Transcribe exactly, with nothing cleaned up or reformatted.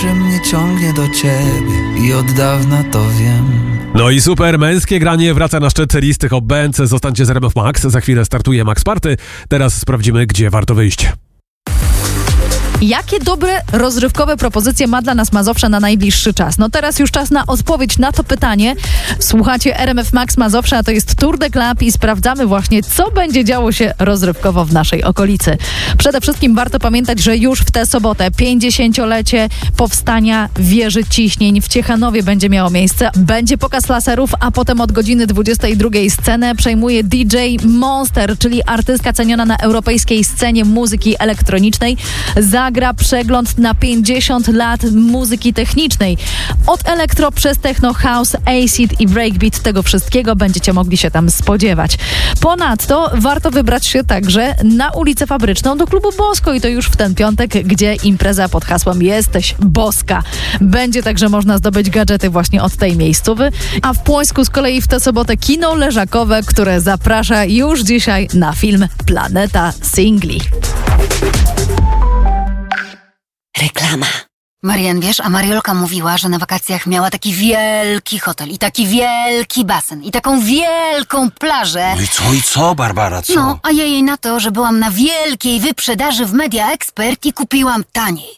że mnie ciągnie do ciebie i od dawna to wiem. No i super, męskie granie wraca na szczyt listy Hot Bands. Zostańcie z R M F Max, za chwilę startuje Max Party. Teraz sprawdzimy, gdzie warto wyjść. Jakie dobre, rozrywkowe propozycje ma dla nas Mazowsza na najbliższy czas? No teraz już czas na odpowiedź na to pytanie. Słuchacie R M F Max Mazowsza, a to jest Tour de Club i sprawdzamy właśnie, co będzie działo się rozrywkowo w naszej okolicy. Przede wszystkim warto pamiętać, że już w tę sobotę pięćdziesięciolecie powstania wieży ciśnień w Ciechanowie będzie miało miejsce. Będzie pokaz laserów, a potem od godziny dwudziestej drugiej scenę przejmuje D J Monster, czyli artystka ceniona na europejskiej scenie muzyki elektronicznej. Zagra przegląd na pięćdziesiąt lat muzyki technicznej. Od elektro przez techno, house, acid i breakbeat, tego wszystkiego będziecie mogli się tam spodziewać. Ponadto warto wybrać się także na ulicę Fabryczną do klubu Bosko i to już w ten piątek, gdzie impreza pod hasłem Jesteś Boska. Będzie także można zdobyć gadżety właśnie od tej miejscowy, a w Płońsku z kolei w tę sobotę kino leżakowe, które zaprasza już dzisiaj na film Planeta Singli. Reklama. Marian, wiesz, a Mariolka mówiła, że na wakacjach miała taki wielki hotel i taki wielki basen i taką wielką plażę. No i co, i co, Barbara, co? No, a ja jej na to, że byłam na wielkiej wyprzedaży w Media Expert i kupiłam taniej.